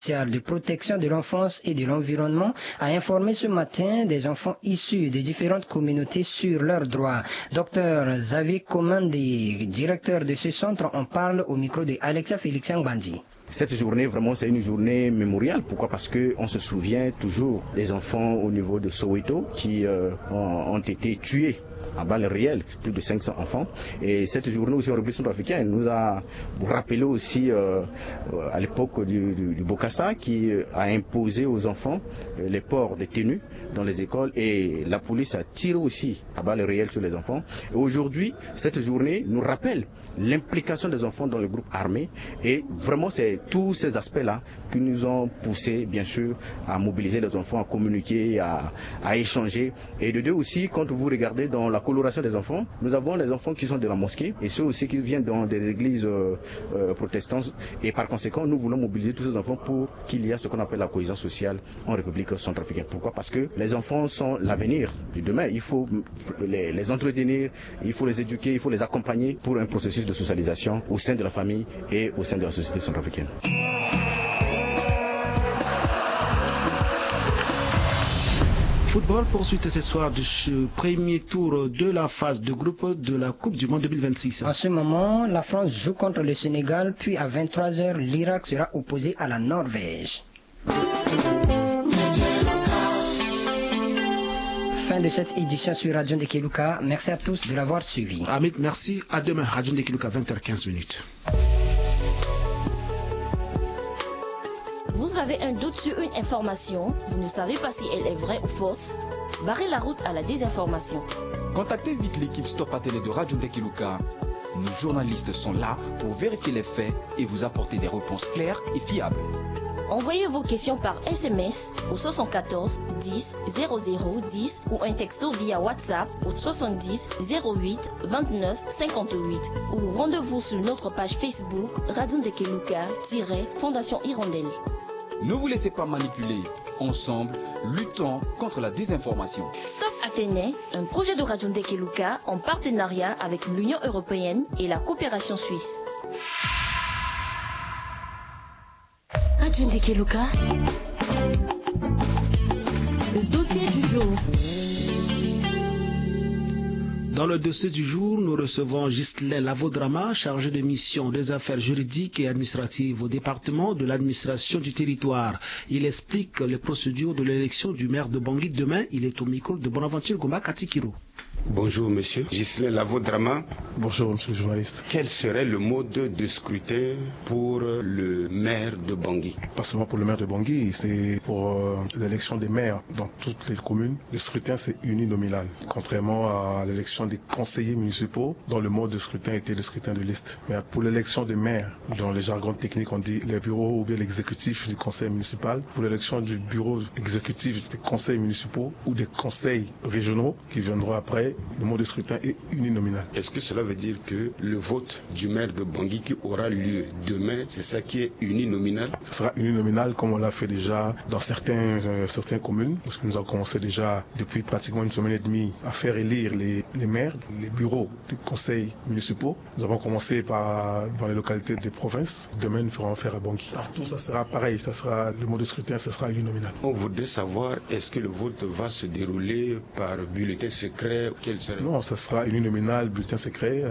de protection de l'enfance et de l'environnement a informé ce matin des enfants issus de différentes communautés sur leurs droits. Docteur Xavier Komandi, directeur de ce centre, en parle au micro de Alexia Félix Bandi. Cette journée, vraiment, c'est une journée mémoriale. Pourquoi ? Parce qu'on se souvient toujours des enfants au niveau de Soweto qui ont été tués à balles réelles, plus de 500 enfants. Et cette journée aussi en République centrafricaine nous a rappelé aussi à l'époque du Bokassa qui a imposé aux enfants les ports des tenues dans les écoles et la police a tiré aussi à balles réelles sur les enfants. Et aujourd'hui, cette journée nous rappelle l'implication des enfants dans le groupe armé et vraiment c'est tous ces aspects-là qui nous ont poussé bien sûr à mobiliser les enfants, à communiquer, à échanger. Et de deux aussi, quand vous regardez dans la coloration des enfants, nous avons les enfants qui sont de la mosquée et ceux aussi qui viennent dans des églises protestantes et par conséquent nous voulons mobiliser tous ces enfants pour qu'il y ait ce qu'on appelle la cohésion sociale en République centrafricaine. Pourquoi ? Parce que les enfants sont l'avenir du demain, il faut les entretenir, il faut les éduquer, il faut les accompagner pour un processus de socialisation au sein de la famille et au sein de la société centrafricaine. Football poursuite ce soir du premier tour de la phase de groupe de la Coupe du Monde 2026. En ce moment, la France joue contre le Sénégal, puis à 23h, l'Irak sera opposé à la Norvège. Fin de cette édition sur Radio Ndekeluka. Merci à tous de l'avoir suivi. Amit, merci. À demain, Radio Ndekeluka, 20h15. Vous avez un doute sur une information, vous ne savez pas si elle est vraie ou fausse, barrez la route à la désinformation. Contactez vite l'équipe Stop à Télé de Radio Ndekeluka. Nos journalistes sont là pour vérifier les faits et vous apporter des réponses claires et fiables. Envoyez vos questions par SMS au 74 10 00 10 ou un texto via WhatsApp au 70 08 29 58 ou rendez-vous sur notre page Facebook Radio Ndekeluka-Fondation Hirondelle. Ne vous laissez pas manipuler. Ensemble, luttons contre la désinformation. Stop Athénée, un projet de Radio Ndekeluka en partenariat avec l'Union européenne et la coopération suisse. Radio Ndekeluka, le dossier du jour. Dans le dossier du jour, nous recevons Ghislain Lavodrama, chargé de mission des affaires juridiques et administratives au département de l'administration du territoire. Il explique les procédures de l'élection du maire de Bangui demain. Il est au micro de Bonaventure Goma Katikiro. Bonjour monsieur, Ghislain Lavodrama. Bonjour monsieur le journaliste. Quel serait le mode de scrutin pour le maire de Bangui? Pas seulement pour le maire de Bangui, c'est pour l'élection des maires dans toutes les communes. Le scrutin c'est uninominal, contrairement à l'élection des conseillers municipaux dont le mode de scrutin était le scrutin de liste. Mais pour l'élection des maires, dans les jargons techniques on dit les bureaux ou bien l'exécutif du conseil municipal, pour l'élection du bureau exécutif des conseils municipaux ou des conseils régionaux qui viendront après, le mode de scrutin est uninominal. Est-ce que cela veut dire que le vote du maire de Bangui qui aura lieu demain, c'est ça qui est uninominal? Ce sera uninominal comme on l'a fait déjà dans certaines communes, parce que nous avons commencé déjà depuis pratiquement une semaine et demie à faire élire les maires, les bureaux des conseils municipaux. Nous avons commencé dans les localités des provinces. Demain, nous ferons faire à Bangui. Partout, ça sera pareil. Ça sera le mode de scrutin, ce sera uninominal. On voudrait savoir, est-ce que le vote va se dérouler par bulletin secret? Non, ça sera uninominal, bulletin secret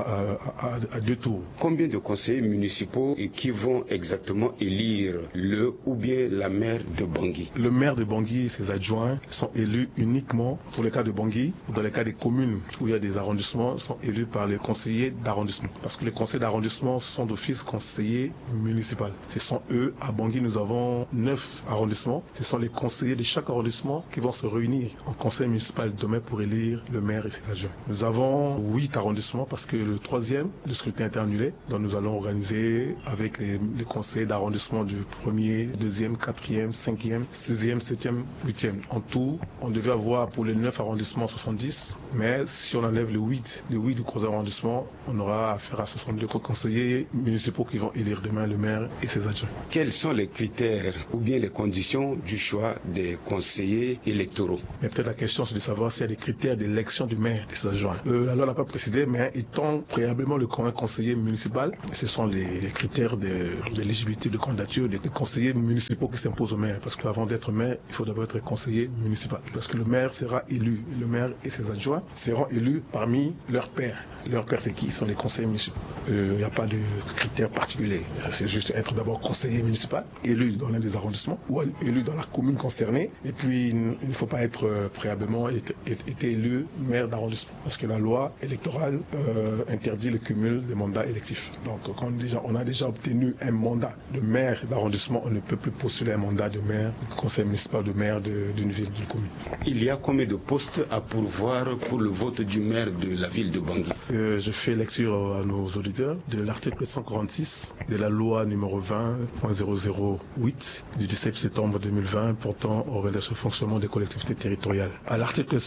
à 2 tours. Combien de conseillers municipaux et qui vont exactement élire le ou bien la maire de Bangui? Le maire de Bangui et ses adjoints sont élus uniquement pour le cas de Bangui ou dans le cas des communes où il y a des arrondissements, sont élus par les conseillers d'arrondissement. Parce que les conseillers d'arrondissement sont d'office conseillers municipaux. Ce sont eux, à Bangui nous avons 9 arrondissements. Ce sont les conseillers de chaque arrondissement qui vont se réunir en conseil municipal demain pour élire le maire et ses adjoints. Nous avons 8 arrondissements parce que le 3e, le scrutin est annulé. Donc nous allons organiser avec les conseils d'arrondissement du 1er, 2e, 4e, 5e, 6e, 7e, 8e. En tout, on devait avoir pour les 9 arrondissements 70, mais si on enlève les 8 du conseil d'arrondissement, on aura affaire à 62 conseillers municipaux qui vont élire demain le maire et ses adjoints. Quels sont les critères ou bien les conditions du choix des conseillers électoraux? Mais peut-être la question c'est de savoir s'il y a des critères d'élection l'élection du maire et de ses adjoints. La loi n'a pas précisé, mais étant préalablement le conseiller municipal, ce sont les critères d'éligibilité de candidature des conseillers municipaux qui s'imposent au maire. Parce qu'avant d'être maire, il faut d'abord être conseiller municipal. Parce que le maire sera élu. Le maire et ses adjoints seront élus parmi leurs pairs. Leurs pairs, c'est qui? Sont les conseillers municipaux. Il n'y a pas de critères particuliers. C'est juste être d'abord conseiller municipal, élu dans l'un des arrondissements ou élu dans la commune concernée. Et puis, il ne faut pas être préalablement été élu maire d'arrondissement. Parce que la loi électorale interdit le cumul des mandats électifs. Donc, quand on a déjà obtenu un mandat de maire d'arrondissement, on ne peut plus postuler un mandat de maire, de conseil municipal, de maire d'une ville, d'une commune. Il y a combien de postes à pourvoir pour le vote du maire de la ville de Bangui? Je fais lecture à nos auditeurs de l'article 146 de la loi numéro 20.008 du 17 septembre 2020 portant organisation et fonctionnement des collectivités territoriales. À l'article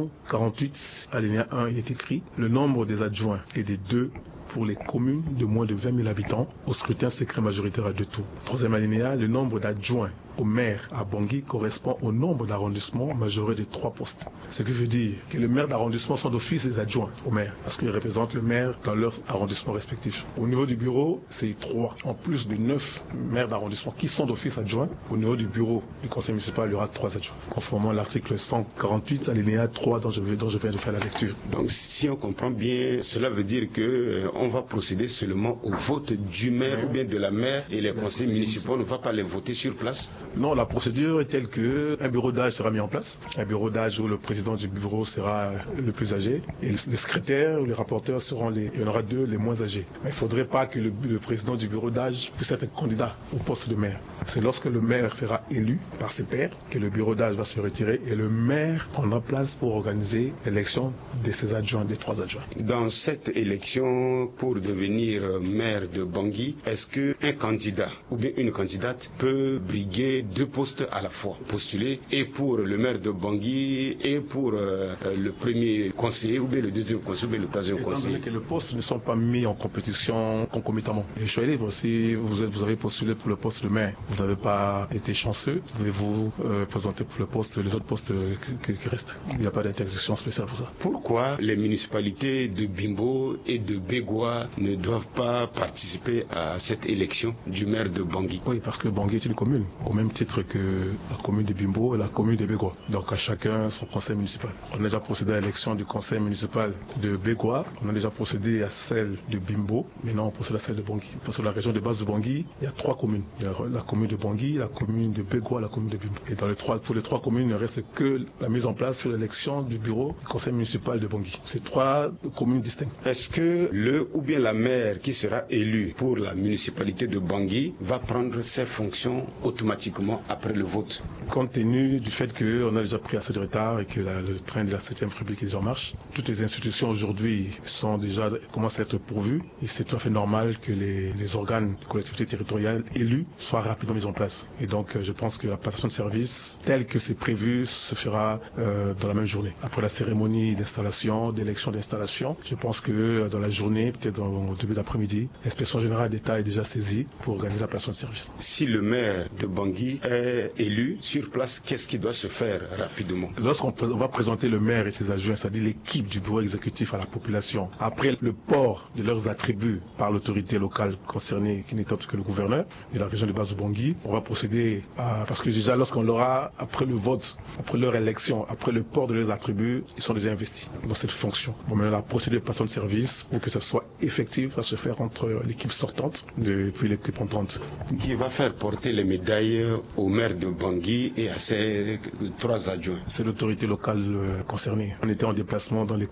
148, alinéa 1, il est écrit « Le nombre des adjoints est des 2 pour les communes de moins de 20 000 habitants au scrutin secret majoritaire à 2 tours. Troisième alinéa, le nombre d'adjoints au maire à Bangui correspond au nombre d'arrondissements majorés de 3 postes. Ce qui veut dire que le maire d'arrondissement sont d'office des adjoints au maire, parce qu'ils représentent le maire dans leur arrondissement respectif. Au niveau du bureau, c'est 3. En plus de 9 maires d'arrondissement qui sont d'office adjoints, au niveau du bureau du conseil municipal, il y aura 3 adjoints. Conformément à l'article 148, alinéa 3 dont je viens de faire la lecture. Donc si on comprend bien, cela veut dire que on va procéder seulement au vote du maire ou bien de la maire et les conseils municipaux, on ne va pas les voter sur place? Non, la procédure est telle qu'un bureau d'âge sera mis en place. Un bureau d'âge où le président du bureau sera le plus âgé et les secrétaires ou les rapporteurs seront il y en aura 2, les moins âgés. Mais il ne faudrait pas que le président du bureau d'âge puisse être candidat au poste de maire. C'est lorsque le maire sera élu par ses pairs que le bureau d'âge va se retirer et le maire prendra place pour organiser l'élection de ses adjoints, des 3 adjoints. Dans cette élection, pour devenir maire de Bangui, est-ce qu'un candidat ou bien une candidate peut briguer 2 postes à la fois, postuler et pour le maire de Bangui et pour le premier conseiller ou bien le deuxième conseiller ou bien le troisième conseiller? Étant donné que les postes ne sont pas mis en compétition concomitamment. Le choix est libre. Si vous avez postulé pour le poste de maire, vous n'avez pas été chanceux, vous devez vous présenter pour les autres postes qui restent. Il n'y a pas d'interdiction spéciale pour ça. Pourquoi les municipalités de Bimbo et de Bégoua ne doivent pas participer à cette élection du maire de Bangui? Oui, parce que Bangui est une commune, au même titre que la commune de Bimbo et la commune de Bégoua. Donc à chacun son conseil municipal. On a déjà procédé à l'élection du conseil municipal de Bégoua, on a déjà procédé à celle de Bimbo, maintenant on procède à celle de Bangui. Parce que la région de base de Bangui, il y a 3 communes. Il y a la commune de Bangui, la commune de Bégoua, la commune de Bimbo. Et pour les 3 communes, il ne reste que la mise en place sur l'élection du bureau du conseil municipal de Bangui. C'est 3 communes distinctes. Est-ce que le ou bien la maire qui sera élue pour la municipalité de Bangui va prendre ses fonctions automatiquement après le vote? Compte tenu du fait qu'on a déjà pris assez de retard et que le train de la 7e République est déjà en marche, toutes les institutions aujourd'hui commencent à être pourvues et c'est tout à fait normal que les organes de collectivité territoriale élus soient rapidement mis en place. Et donc je pense que la passation de service telle que c'est prévu se fera dans la même journée. Après la cérémonie d'installation, d'élection d'installation, je pense que dans la journée, peut-être au début d'après-midi, l'inspection générale d'État est déjà saisie pour organiser la passation de service. Si le maire de Bangui est élu sur place, qu'est-ce qui doit se faire rapidement? Lorsqu'on va présenter le maire et ses adjoints, c'est-à-dire l'équipe du bureau exécutif à la population, après le port de leurs attributs par l'autorité locale concernée, qui n'est autre que le gouverneur de la région de base de Bangui, on va procéder parce que déjà lorsqu'on l'aura, après le vote, après leur élection, après le port de leurs attributs, ils sont déjà investis dans cette fonction. Bon, maintenant la procédure de passation de service, pour que ça soit effectif, va se faire entre l'équipe sortante et puis l'équipe entrante. Qui va faire porter les médailles au maire de Bangui et à ses 3 adjoints? C'est l'autorité locale concernée. On était en déplacement dans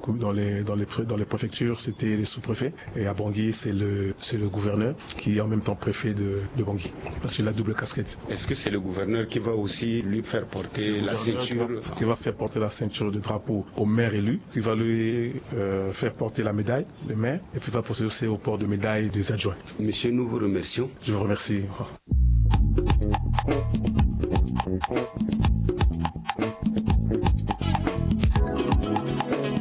les préfectures, c'était les sous-préfets. Et à Bangui, c'est le gouverneur qui est en même temps préfet de Bangui. Parce qu'il a double casquette. Est-ce que c'est le gouverneur qui va aussi lui faire porter la ceinture? Qui va faire porter la ceinture de drapeau au maire élu, qui va lui faire porter la médaille, le maire, et puis va procéder aussi au port de médaille des adjoints. Monsieur, nous vous remercions. Je vous remercie.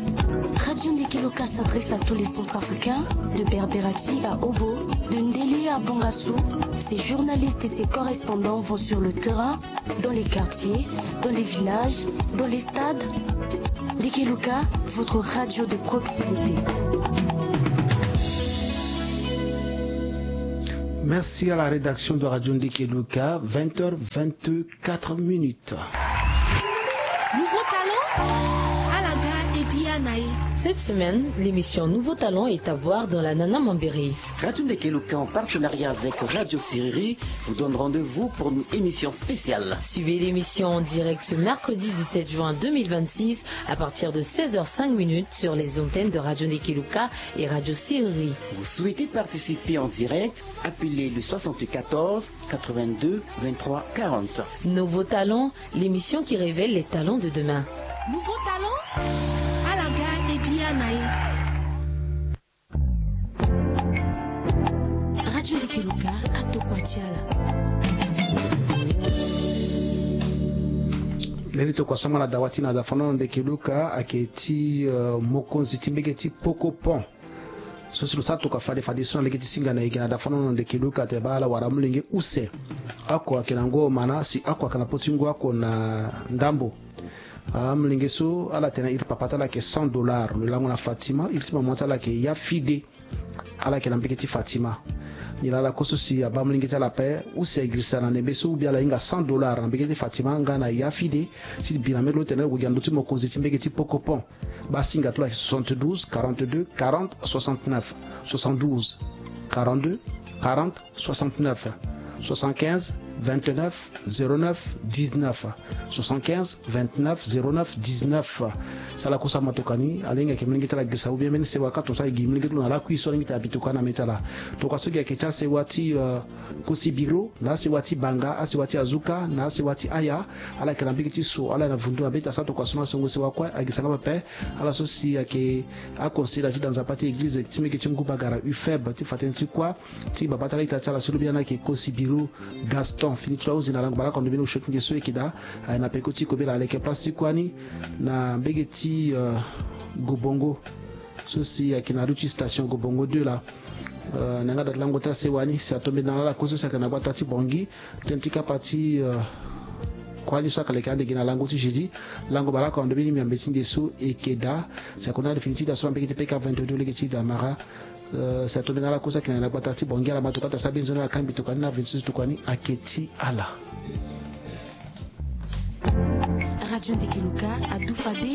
Radio Ndekeloka s'adresse à tous les centrafricains, de Berbérati à Obo, de Ndélé à Bangassou, ses journalistes et ses correspondants vont sur le terrain, dans les quartiers, dans les villages, dans les stades. Ndikeluka, votre radio de proximité. Merci à la rédaction de Radio Ndikeluka, 20h24. Nouveau talent Alaga et Pianaï. Cette semaine, l'émission Nouveau Talent est à voir dans la Nana Mambéry. Radio Ndikeluka, en partenariat avec Radio Siriri, vous donne rendez-vous pour une émission spéciale. Suivez l'émission en direct ce mercredi 17 juin 2026 à partir de 16h05 sur les antennes de Radio Ndikeluka et Radio Siriri. Vous souhaitez participer en direct? Appelez le 74 82 23 40. Nouveau Talent, l'émission qui révèle les talents de demain. Nouveau talent Alaga et Pianaï. Radio Ndikeluka à Tokwatiala. Leli tokwasoma na dawati na dafono Ndikeluka aketi mokonzi timbegeti pokopon. Sosi lusato ka fade sona legeti singa na igina dafono Ndikeluka tebala waramulinge use. Ako akinango mana si ako akanapotingo ako na ndambo. Mlingeso ala tena il papata la ke $100 le lango na Fatima il tima monta la ke ya fide ala ke nambeketi Fatima nila la koso si aba mlingeta la paix ou se glissa na nebeso ou bien la inga $100 nambeketi Fatima ngana ya fide si biname lo tena ugando ti mokonzi timbeketi pokopon basinga to la 72 42 40 69 72 42 40 69 75 29 09 19 75 29 09 19 sala kusa matokani alenga kemlingita la gisa ubia meni sewa kato sa gimlingita na la kuiso ngita bitokana metala to kasogi akita sewati kosibiro na sewati banga asewati azuka na sewati aya ala kelambiki so ala na vundu abeta sa to kasona songo sewa kwa agisanga pape ala sosi yake a conseiller dans sa partie église timeke timgu bagara ufeb ti fatenti kwa ti babata la itata la solubia na ke kosibiro Gaston fini tula uzina langu balaka ndobino shokinge so ekida na pekoti kobela aleke place kwani na begeti Gobongo sosi akina ruchi station Gobongo 2 là nanga dat lango ta sewani sa tombe dans la cause ça kana batati bongi tentika parti kwani so kaleka ndegina lango ti jeudi lango balaka ndobini miambeti ndeso ekeda sa kona définitive da so begeti peka 22 legeti da mara ça tombe dans la cause qui n'a pas tati bongia la matokata sabinzo na kambi tokani na 26 tokani aketi ala Radio Ndikeluka à Doufade.